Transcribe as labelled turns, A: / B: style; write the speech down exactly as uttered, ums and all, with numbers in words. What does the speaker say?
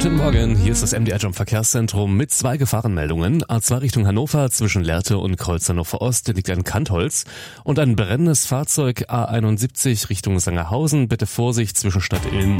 A: Guten Morgen, hier ist das M D R Jump Verkehrszentrum mit zwei Gefahrenmeldungen. A zwei Richtung Hannover zwischen Lehrte und Kreuz Hannover Ost liegt ein Kantholz und ein brennendes Fahrzeug A einundsiebzig Richtung Sangerhausen. Bitte Vorsicht zwischen Stadt Ilm